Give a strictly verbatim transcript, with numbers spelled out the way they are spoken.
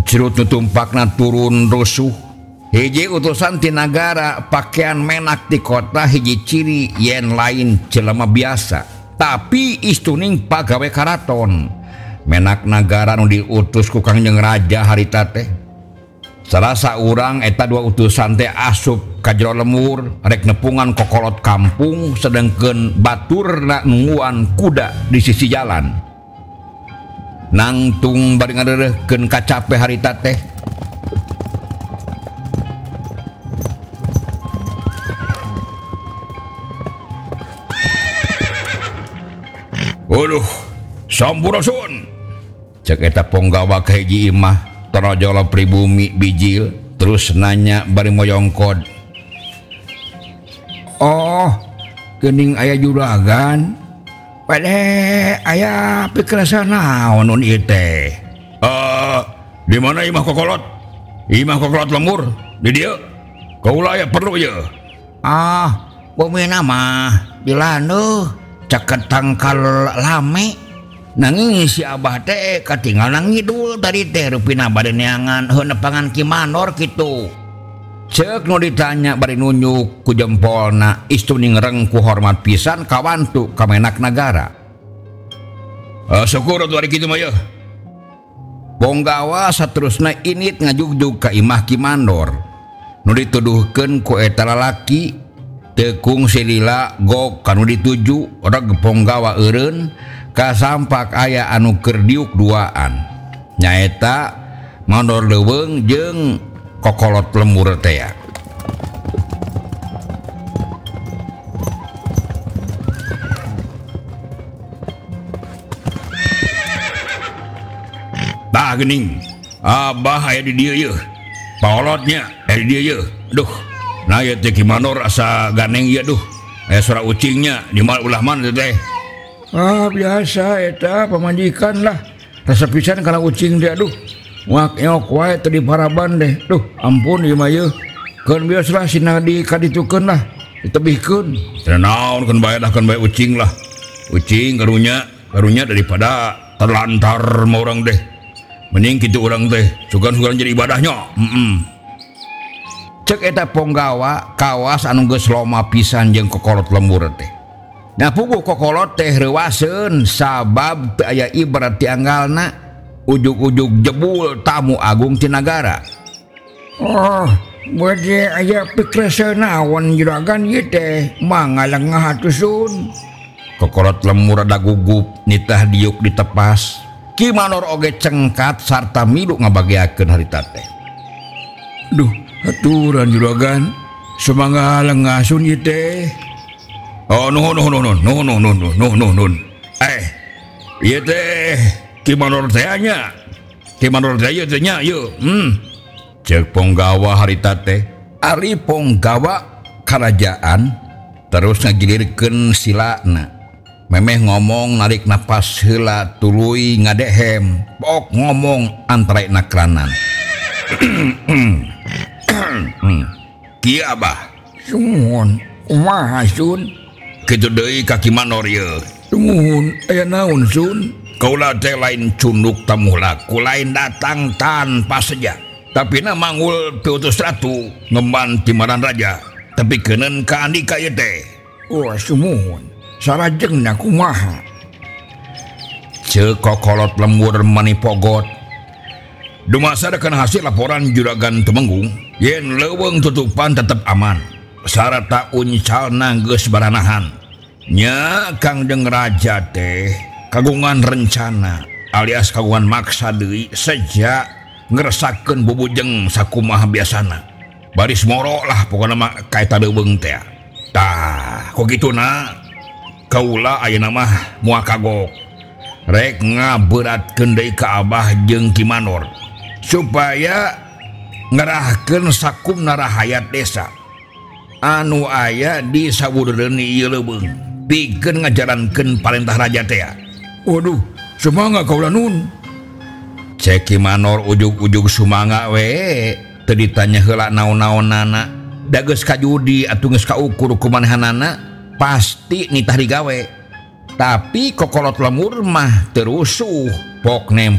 Curut nutumpakna turun rusuh. Hiji utusan ti nagara pakaian menak di kota hiji ciri yen lain jelema biasa, tapi istuning pagawe karaton. Menak nagara nu diutus ku Kangjeng Raja harita teh. Salasa urang eta dua utusan teh asup ka jero lemur rek nepungan kokolot kampung sedengkeun baturna nungguan kuda di sisi jalan. Nangtung bari ngareureuhkeun kacape harita teh. Waduh, sampurasun. Cek eta ponggawa ka hiji imah torojolo pribumi bijil terus nanya bari moyongkod. Oh, geuning aya juragan. Pade aya pikrasa naon nun ieu teh? Eh, di mana imah kokolot? Imah kokolot lemur di dieu. Kaula aya perlu ye. Ah, bumina mah dilaneuh caket tangkal lame. Nanging si abah teh katinggalan ngidul tadi teh rupina bade neangan heunepangan Ki Manor kitu. Ceuk nu ditanya bari nunjuk ku jempolna istuning reng ku hormat pisan kawantu ka menak nagara. Uh, syukur atuh ari kitu mah yeuh. Ponggawa saterusna init ngajugjug ka imah Ki Manor. Nu dituduhkeun ku eta lalaki tekung silila gok kanu dituju reg ponggawa eureun kasampak aya anu keur diuk duaan nyaeta Mandor Leuweung jeung kokolot lemur teh. Tah geuning abah aya di dieu yeuh paolotnya aya di dieu yeuh. Duh, nah ya teh Ki Manor asa ganeng ieu duh. Aya suara ucingnya di mana ulah mana teh? Ah biasa eta pamajikan lah. Rasa pisan kana ucing dia duh. Muak nyok wae teu diparaban deh. Duh, ampun ieu mah yeuh. Keun biasa lah sina di kaditukeun lah. Ditebihkeun. Teu naon keun bae lah keun bae ucing lah. Ucing karunya karunya daripada terlantar mah urang deh. Mending kitu urang teh sugan-sugan jadi ibadahnya. Heeh. Cek eta ponggawa kawas anu geus loma pisan jeung kokolot lemur teh. Nah puguh kokolot teh reuwaseun sabab teu aya ibarat tianggalna ujug-ujug jebul tamu agung ti nagara. Oh, bade aya pikrasa naon juragan ieu teh mangalang ngahatusun. Kokolot lemur ada gugup nitah diuk ditepas. Ki Manor oge cengkat sarta milu ngabagiakeun harita teh. Duh, aturan juragan semangga lengasun ieu teh. Oh nuhun nuhun nuhun nuhun nuhun nuhun nuhun nuhun. Eh, ieu teh Ki Manor teh nya. Ki Manor teh ieu teh nya ieu. Hmm. Ceuk ponggawa harita teh ari ponggawa kerajaan terus ngagilirkeun silana. Memeh ngomong narik napas heula tuluy ngadehem. Pok ngomong antaraina kranan. Kieu abah. Sumun, kumaha sun? Kitu deui ka Ki Manor ieu. Sumun, aya naon sun? Kaula teh lain cunduk tamu laku, lain datang tanpa seja. Tapi na manggul piutus ratu ngemban timaran raja. Tapi keuneun ka andika ieu teh. Wah, sumun. Sarajengna kumaha? Ceuk kokolot lemur manipogot. Dumasarekeun hasil laporan juragan Tumenggung, yen Leuweung tutupan tetep aman. Sarata uncalna geus baranahan. Nya Kangjeng Raja teh kagungan rencana alias kagungan maksa deui sejak ngresakeun bubujeng sakumaha biasana. Baris moro lah pokona mah ka eta Leuweung teh. Tah, kok kituna kaula ayeuna mah moal kagok. Rek ngaberatkeun deui ka abah jeung Ki Manor supaya ngerahkeun sakumna rahayat desa anu aya di sabudereun ieu Leuweung pikeun ngajarankeun parentah raja teh. Waduh, sumangga kaula nun. Cek Ki Manor ujug-ujug sumangga we teu ditanya heula naon-naonana. Da geus kajudi atuh geus kaukur kumanehanana pasti nitah digawe. Tapi kokolot lemur mah terusuh pok nempel